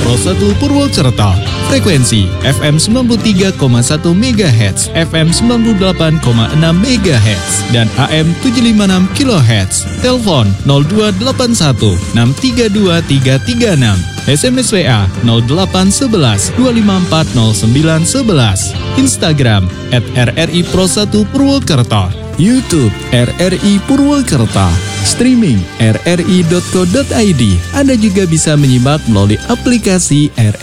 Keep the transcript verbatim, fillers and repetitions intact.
Pro satu Purwokerto. Frekuensi F M sembilan puluh tiga koma satu megahertz, F M sembilan puluh delapan koma enam megahertz, dan A M tujuh ratus lima puluh enam kilohertz. Telepon nol dua delapan satu enam tiga dua tiga tiga enam. S M S W A nol delapan satu satu dua lima empat nol sembilan satu satu. Instagram at R R I Pro satu Purwokerto. YouTube R R I Purwokerto. Streaming r r i dot co dot i d. Anda juga bisa menyimak melalui aplikasi R